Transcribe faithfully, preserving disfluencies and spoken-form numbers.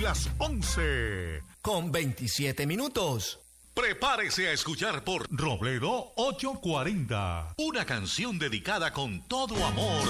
Son las once con veintisiete minutos. Prepárese a escuchar por Robledo ochocientos cuarenta. Una canción dedicada con todo amor